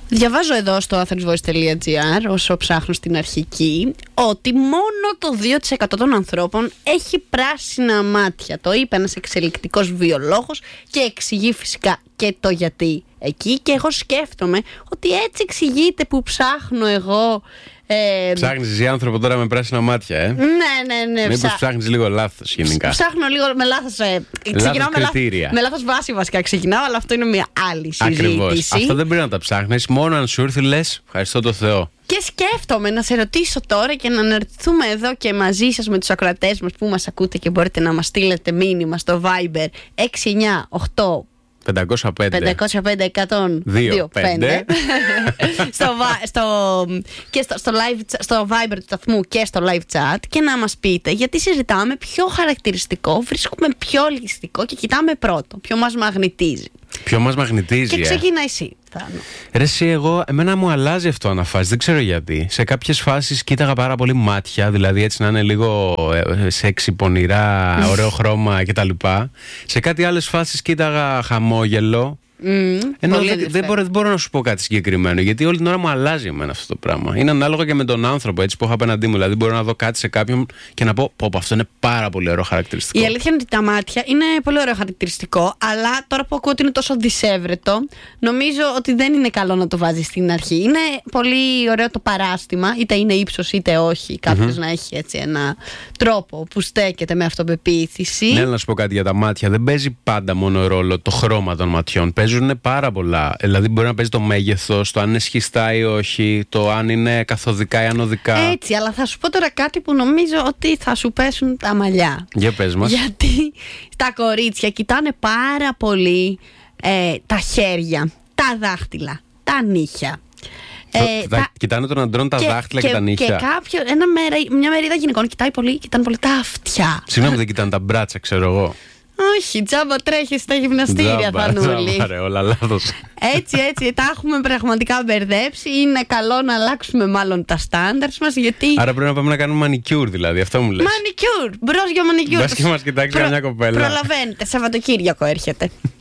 Διαβάζω εδώ στο athensvoice.gr, όσο ψάχνω στην αρχική, ότι μόνο το 2% των ανθρώπων έχει πράσινα μάτια. Το είπε ένας εξελικτικός βιολόγος και εξηγεί φυσικά και το γιατί εκεί. Και εγώ σκέφτομαι ότι έτσι εξηγείται που ψάχνω εγώ. Ψάχνεις εσύ άνθρωπο τώρα με πράσινα μάτια, Ναι. Μήπως ψάχνεις λίγο λάθος γενικά. Ψάχνω λίγο με λάθος. Ξεκινάω με λάθος βάση βασικά ξεκινάω, αλλά αυτό είναι μια άλλη συζήτηση. Ακριβώς. Αυτό δεν πρέπει να τα ψάχνεις. Μόνο αν σου ήρθε λες ευχαριστώ το Θεό. Και σκέφτομαι να σε ρωτήσω τώρα και να αναρωτηθούμε εδώ και μαζί σας με τους ακροατές μας που μας ακούτε και μπορείτε να μας στείλετε μήνυμα στο Viber 698 505 102.5 στο Viber του σταθμού και στο live chat και να μας πείτε γιατί συζητάμε ποιο χαρακτηριστικό βρίσκουμε πιο ληστικό και κοιτάμε πρώτο, ποιο μας μαγνητίζει. Ποιο μας μαγνητίζει. Και ξεκινά εσύ, Θάνο. Ρε εσύ, εμένα μου αλλάζει αυτό αναφάση, δεν ξέρω γιατί. Σε κάποιες φάσεις κοίταγα πάρα πολύ μάτια, δηλαδή έτσι να είναι λίγο σεξι, πονηρά, ωραίο χρώμα κτλ. Σε κάτι άλλες φάσεις κοίταγα χαμόγελο. Ενώ δεν μπορώ να σου πω κάτι συγκεκριμένο, γιατί όλη την ώρα μου αλλάζει εμένα αυτό το πράγμα. Είναι ανάλογα και με τον άνθρωπο έτσι, που έχω απέναντί μου. Δηλαδή, μπορώ να δω κάτι σε κάποιον και να πω: Πω, αυτό είναι πάρα πολύ ωραίο χαρακτηριστικό. Η αλήθεια είναι ότι τα μάτια είναι πολύ ωραίο χαρακτηριστικό, αλλά τώρα που ακούω ότι είναι τόσο δυσέβρετο, νομίζω ότι δεν είναι καλό να το βάζει στην αρχή. Είναι πολύ ωραίο το παράστημα, είτε είναι ύψος είτε όχι. Κάποιος να έχει έτσι ένα τρόπο που στέκεται με αυτοπεποίθηση. Ναι, να σου πω κάτι για τα μάτια. Δεν παίζει πάντα μόνο ρόλο το χρώμα των ματιών. Παίζουν πάρα πολλά. Δηλαδή, μπορεί να παίζει το μέγεθος, το αν είναι σχιστά ή όχι, το αν είναι καθοδικά ή ανωδικά. Έτσι, αλλά θα σου πω τώρα κάτι που νομίζω ότι θα σου πέσουν τα μαλλιά. Για πες μας. Γιατί τα κορίτσια κοιτάνε πάρα πολύ τα χέρια, τα δάχτυλα, τα νύχια. Κοιτάνε τον αντρών τα δάχτυλα και τα νύχια. Και μια μερίδα γυναικών κοιτάνε πολύ τα αυτιά. Συγγνώμη, δεν κοιτάνε τα μπράτσα, ξέρω εγώ. Όχι, τζάμπα τρέχει στα γυμναστήρια, Θανούλη. Τζάμπα, όλα λάθος. Έτσι, τα έχουμε πραγματικά μπερδέψει. Είναι καλό να αλλάξουμε μάλλον τα στάνταρς μας, γιατί. Άρα πρέπει να πάμε να κάνουμε μανικιούρ, δηλαδή, αυτό μου λες. Μανικιούρ, μπρος για μανικιούρ. Μπας και μας κοιτάξει μια κοπέλα. Προλαβαίνετε, Σαββατοκύριακο έρχεται.